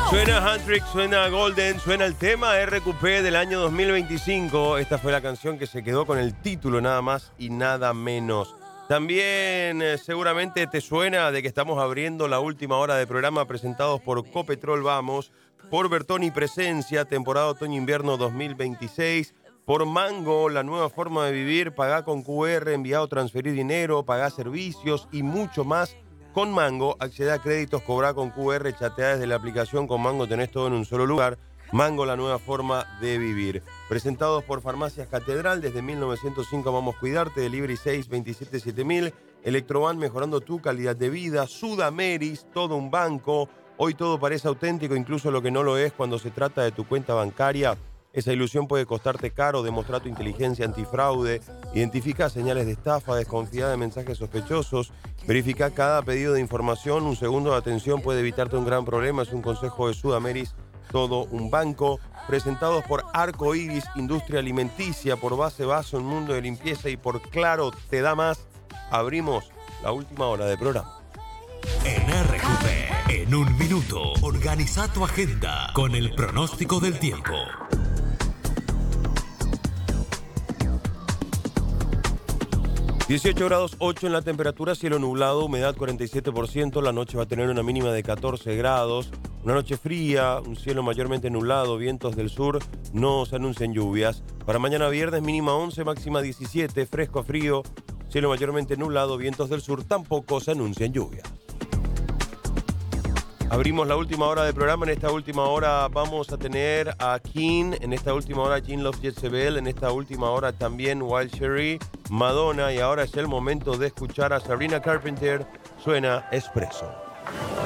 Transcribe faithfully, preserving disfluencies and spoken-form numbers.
Suena Handtrick, suena Golden, suena el tema R Q P del año dos mil veinticinco. Esta fue la canción que se quedó con el título nada más y nada menos. También eh, seguramente te suena de que estamos abriendo la última hora de programa presentados por Copetrol Vamos, por Bertoni Presencia, temporada otoño-invierno dos mil veintiséis, por Mango, la nueva forma de vivir, pagá con Q R, enviado, transferir dinero, pagá servicios y mucho más. Con Mango, accede a créditos, cobrá con Q R, chateá desde la aplicación. Con Mango tenés todo en un solo lugar. Mango, la nueva forma de vivir. Presentados por Farmacias Catedral, desde mil novecientos cinco vamos a cuidarte. Delivery seis veintisiete siete mil. Electroban, mejorando tu calidad de vida. Sudameris, todo un banco. Hoy todo parece auténtico, incluso lo que no lo es cuando se trata de tu cuenta bancaria. Esa ilusión puede costarte caro. Demostrar tu inteligencia antifraude. Identifica señales de estafa, desconfía de mensajes sospechosos. Verifica cada pedido de información. Un segundo de atención puede evitarte un gran problema. Es un consejo de Sudameris, todo un banco. Presentados por Arco Iris, Industria Alimenticia, por Base Vaso, un mundo de limpieza, y por Claro Te Da Más. Abrimos la última hora de programa. En R Q P, en un minuto, organiza tu agenda con el pronóstico del tiempo. dieciocho grados ocho en la temperatura, cielo nublado, humedad cuarenta y siete por ciento. La noche va a tener una mínima de catorce grados. Una noche fría, un cielo mayormente nublado, vientos del sur, no se anuncian lluvias. Para mañana viernes, mínima once, máxima diecisiete, fresco a frío, cielo mayormente nublado, vientos del sur, tampoco se anuncian lluvias. Abrimos la última hora del programa. En esta última hora vamos a tener a King. En esta última hora Jean Love Jezebel. En esta última hora también Wild Cherry, Madonna. Y ahora es el momento de escuchar a Sabrina Carpenter. Suena Espresso.